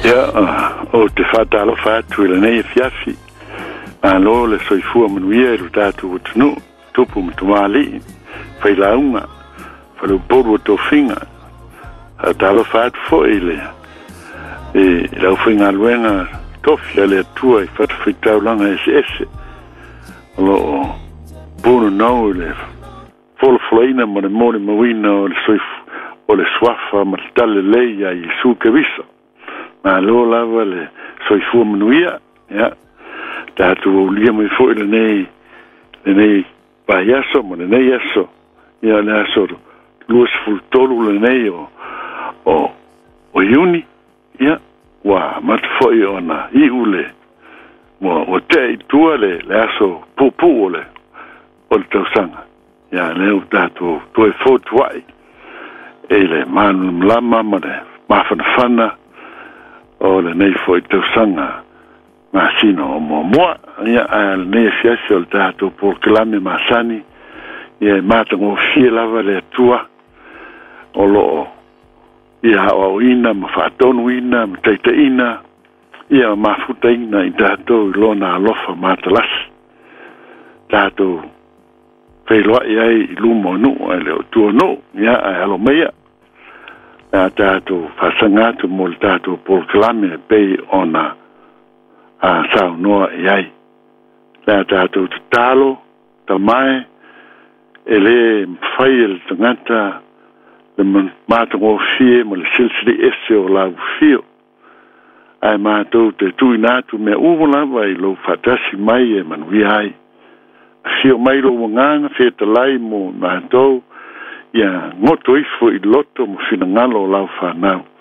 ia o te whatalo whātu ila nei fiafi alo le soifua manuia ilu tātu o tunu tupu mtumali whailaunga whalu poru o tō whinga talo whātu fo ile lau whinga luenga tofia le atua I whatu whitaulanga ese lo bunu nau le folofolaina ma le mori mawina o le soifu o le swafa ma le tale leia I su kevisa ma lo lava le soifua manuia ia tātu o lia mai fo le nei paiaso ma le nei aso ia le aso luas fultolu le nei o iuni ia wa mat fo I ona I ule o te I tua le aso pupu o le tausanga ia le tātu tu e fo tuai le manu mlama ma le mawhanawhana o le nei fo I tausanga ma sino o moa ia le nei fiasi o le tātu por kilame masani ia mātango fie lava le atua o loo ia o ina ma whaatonu ina ma teita ina ia ma futa ina I tātu I lona alofa mātalasi tātu whailoa ai I lumo nu ai leo tua nu ia ai alo meia tātu whasangatu mo le tātu por kilame pei ona sao noa ai la tātu talo tamae ele whai ele tangata le mātango fie mo le silsili ese o lau fio ai mātou te tui nātu mea uwalawa I lo whatasi mai e manui ai fio mai lo wanganga feta lai mo mātou ia ngoto ifo I loto mo finangalo lau whanau